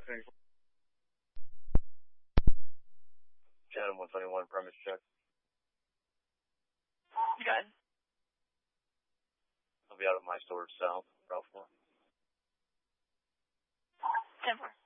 Chatham 121 premise check. Good. I'll be out at my storage south, Route 4. 10-4.